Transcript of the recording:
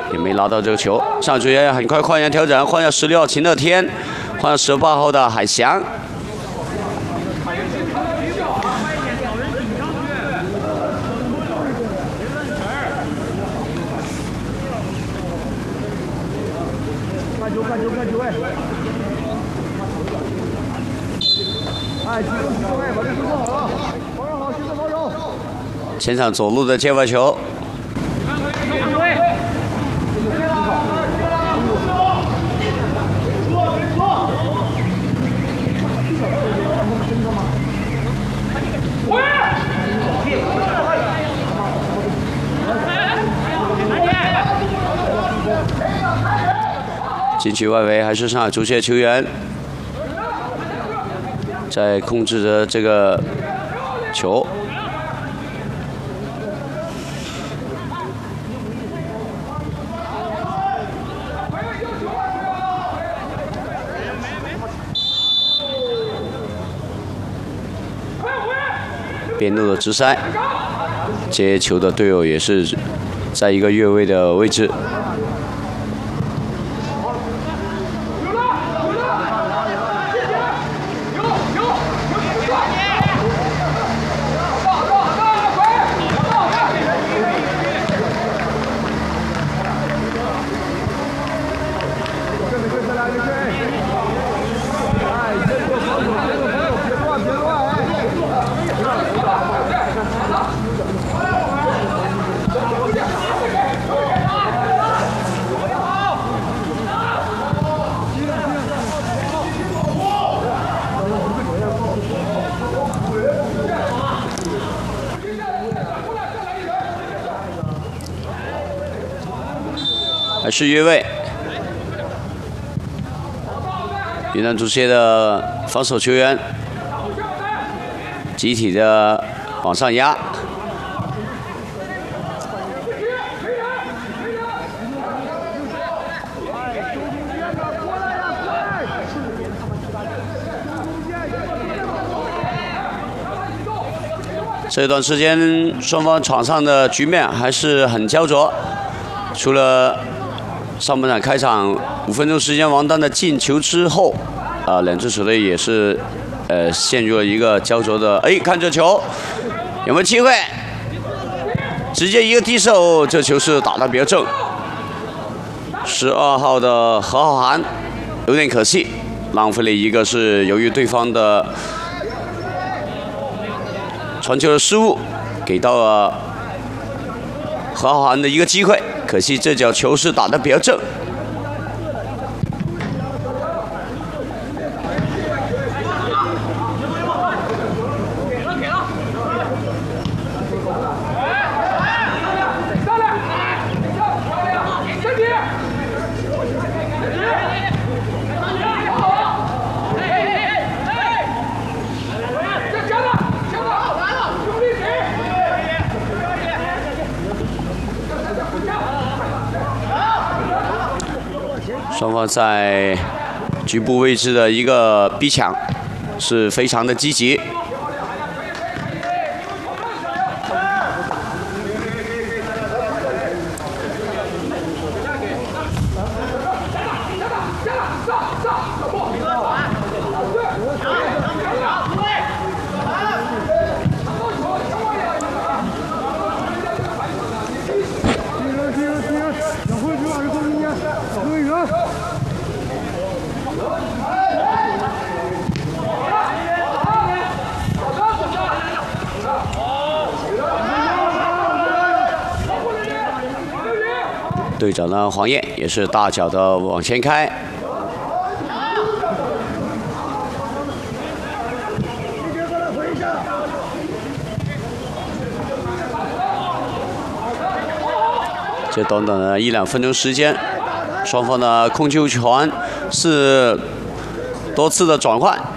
也没拿到这个球。上主也很快换人调整，换下16号秦乐天，换下18号的海翔。 看球哎！哎，集中哎，把这球做好了，保守好，现在保守。 前场左路的接发球。禁区外围还是上海足协球员在控制着这个球。边路的直塞，接球的队友也是在一个越位的位置。 还是越位，云南足协的防守球员集体的往上压。这段时间双方场上的局面还是很焦灼，除了 上半场开场5分钟时间王丹的进球之后，两支球队也是陷入了一个焦灼的。哎，看这球有没有机会？直接一个低手，这球是打得比较正。12号的何浩涵有点可惜，浪费了一个是由于对方的传球的失误，给到了何浩涵的一个机会。 可惜这脚球是打得比较正。双方在局部位置的一个逼抢是非常的积极。队长呢，黄燕也是大脚的往前开，这短短的1-2分钟时间，双方的控球权是多次的转换，